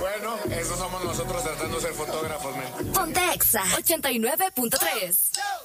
Bueno, eso somos nosotros tratando de ser fotógrafos, men. Ponte Exa 89.3.